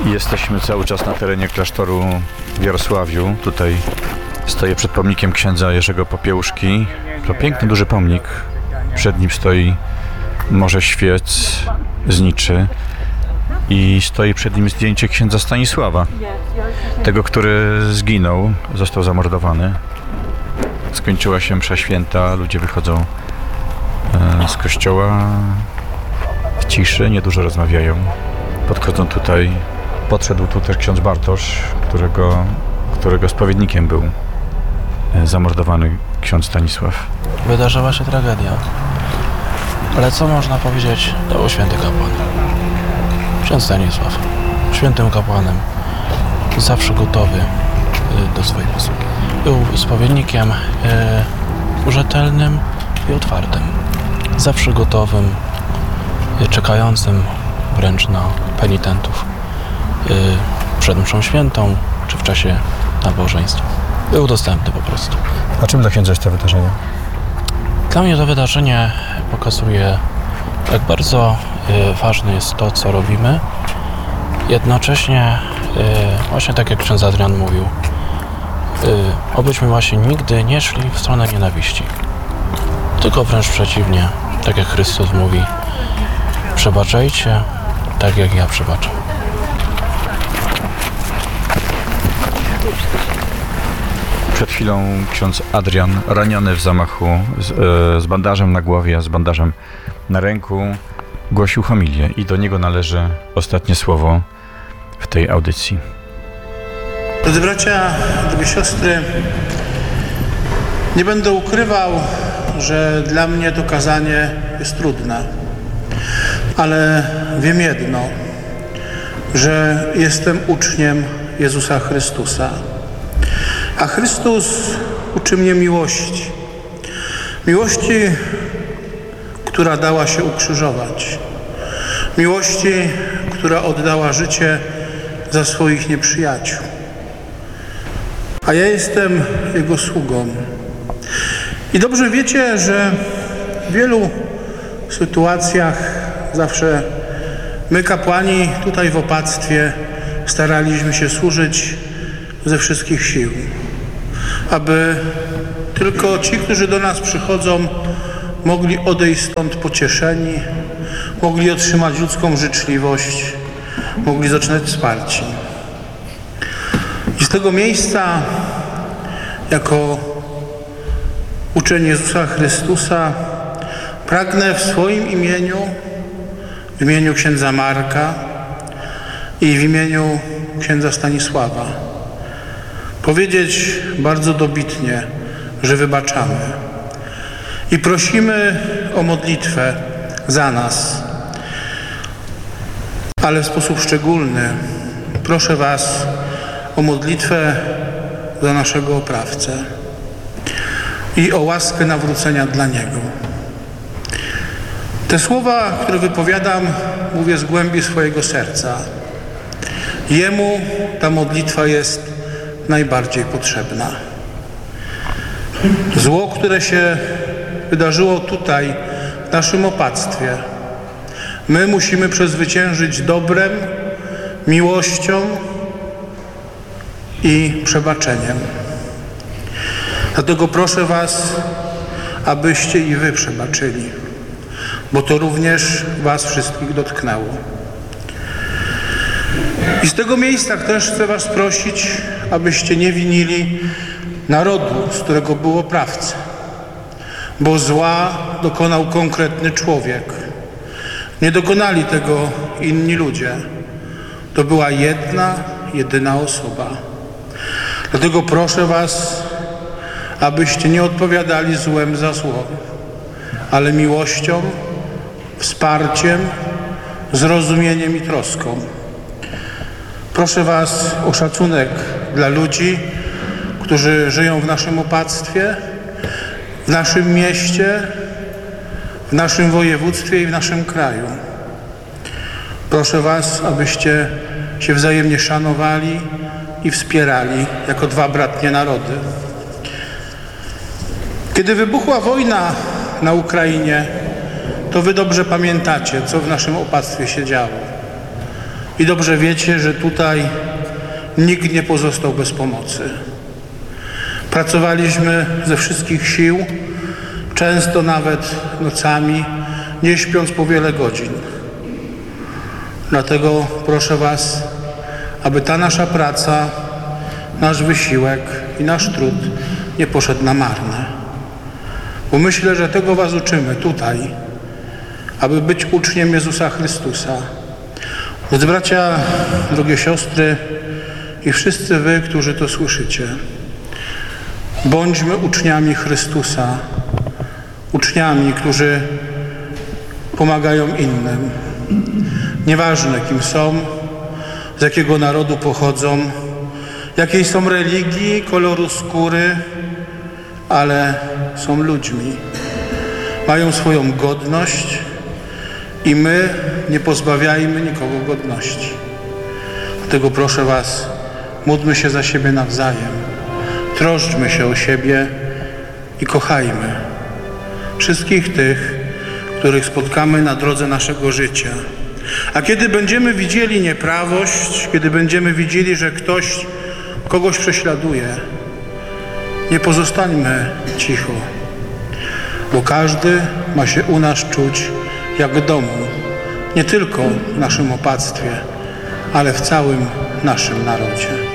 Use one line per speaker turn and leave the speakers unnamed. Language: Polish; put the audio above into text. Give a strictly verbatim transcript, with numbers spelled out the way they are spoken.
Jesteśmy cały czas na terenie klasztoru w Jarosławiu. Tutaj stoję przed pomnikiem księdza Jerzego Popiełuszki. To piękny, duży pomnik. Przed nim stoi morze świec zniczy i stoi przed nim zdjęcie księdza Stanisława, tego, który zginął, został zamordowany. Skończyła się msza święta, ludzie wychodzą z kościoła w ciszy, niedużo rozmawiają. Podchodzą tutaj, podszedł tu też ksiądz Bartosz, którego, którego spowiednikiem był zamordowany ksiądz Stanisław.
Wydarzyła się tragedia. Ale co można powiedzieć? To był święty kapłan. Ksiądz Stanisław. Świętym kapłanem. Zawsze gotowy do swojej posługi. Był spowiednikiem e, rzetelnym i otwartym. Zawsze gotowym, czekającym wręcz na penitentów e, przed mszą świętą czy w czasie nabożeństw. Był dostępny po prostu.
A czym dla księdza jest to wydarzenie?
Dla mnie to wydarzenie pokazuje, jak bardzo y, ważne jest to, co robimy. Jednocześnie, y, właśnie tak jak ksiądz Adrian mówił, y, obyśmy właśnie nigdy nie szli w stronę nienawiści. Tylko wręcz przeciwnie, tak jak Chrystus mówi, przebaczajcie, tak jak ja przebaczam.
Przed chwilą ksiądz Adrian, raniony w zamachu, z, e, z bandażem na głowie, z bandażem na ręku, głosił homilię i do niego należy ostatnie słowo w tej audycji.
Drodzy bracia, drogie siostry, nie będę ukrywał, że dla mnie to kazanie jest trudne, ale wiem jedno, że jestem uczniem Jezusa Chrystusa. A Chrystus uczy mnie miłości. Miłości, która dała się ukrzyżować. Miłości, która oddała życie za swoich nieprzyjaciół. A ja jestem Jego sługą. I dobrze wiecie, że w wielu sytuacjach zawsze my, kapłani, tutaj w opactwie staraliśmy się służyć ze wszystkich sił, aby tylko ci, którzy do nas przychodzą, mogli odejść stąd pocieszeni, mogli otrzymać ludzką życzliwość, mogli zaczynać wsparcie. I z tego miejsca, jako uczeń Jezusa Chrystusa, pragnę w swoim imieniu, w imieniu księdza Marka i w imieniu księdza Stanisława powiedzieć bardzo dobitnie, że wybaczamy i prosimy o modlitwę za nas. Ale w sposób szczególny proszę was o modlitwę za naszego oprawcę i o łaskę nawrócenia dla niego. Te słowa, które wypowiadam, mówię z głębi swojego serca. Jemu ta modlitwa jest najbardziej potrzebna. Zło, które się wydarzyło tutaj, w naszym opactwie, my musimy przezwyciężyć dobrem, miłością i przebaczeniem. Dlatego proszę was, abyście i wy przebaczyli, bo to również was wszystkich dotknęło. I z tego miejsca też chcę was prosić, abyście nie winili narodu, z którego był oprawca, bo zła dokonał konkretny człowiek. Nie dokonali tego inni ludzie. To była jedna, jedyna osoba. Dlatego proszę was, abyście nie odpowiadali złem za zło, ale miłością, wsparciem, zrozumieniem i troską. Proszę was o szacunek dla ludzi, którzy żyją w naszym opactwie, w naszym mieście, w naszym województwie i w naszym kraju. Proszę was, abyście się wzajemnie szanowali i wspierali jako dwa bratnie narody. Kiedy wybuchła wojna na Ukrainie, to wy dobrze pamiętacie, co w naszym opactwie się działo. I dobrze wiecie, że tutaj nikt nie pozostał bez pomocy. Pracowaliśmy ze wszystkich sił, często nawet nocami, nie śpiąc po wiele godzin. Dlatego proszę Was, aby ta nasza praca, nasz wysiłek i nasz trud nie poszedł na marne. Bo myślę, że tego Was uczymy tutaj, aby być uczniem Jezusa Chrystusa. Więc bracia, drogie siostry i wszyscy Wy, którzy to słyszycie, bądźmy uczniami Chrystusa, uczniami, którzy pomagają innym. Nieważne, kim są, z jakiego narodu pochodzą, jakiej są religii, koloru skóry, ale są ludźmi. Mają swoją godność i my nie pozbawiajmy nikogo godności. Dlatego proszę Was, módlmy się za siebie nawzajem, troszczmy się o siebie i kochajmy wszystkich tych, których spotkamy na drodze naszego życia. A kiedy będziemy widzieli nieprawość, kiedy będziemy widzieli, że ktoś kogoś prześladuje, nie pozostańmy cicho, bo każdy ma się u nas czuć jak w domu, nie tylko w naszym opactwie, ale w całym naszym narodzie.